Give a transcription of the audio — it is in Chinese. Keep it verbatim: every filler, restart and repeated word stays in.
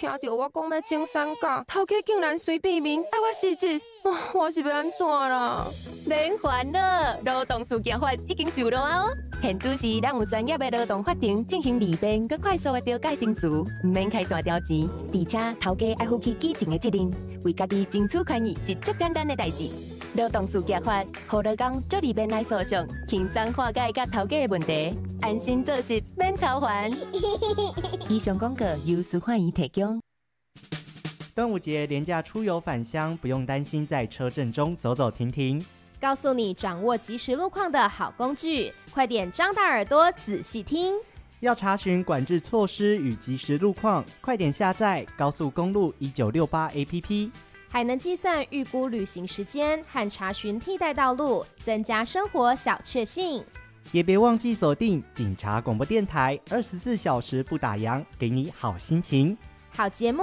听到我讲要请产假，头家竟然随便面爱我辞职，哦，我是要安怎啦？ 免烦恼，劳动事件法已经就了哦。现主时，咱有专业的劳动法庭进行利便佮快速的调解程序，唔免开大条钱，而且头家爱负起基层的责任，为家己争取权益是足简单的代志。劳动事件法，互劳工足利便来诉讼，轻松化解甲头家的问题，安心做事免操烦。以上广告由司法院提供。 端午节连假出游返乡，不用担心在车阵中走走停停。 告诉你掌握即时路况的好工具，快点张大耳朵仔细听。 要查询管制措施与即时路况，快点下载高速公路一九六八 A P P， 还能计算预估旅行时间和查询替代道路，增加生活小确幸。 也别忘记锁定警察广播电台，二十四小时不打烊，给你好心情。 好节目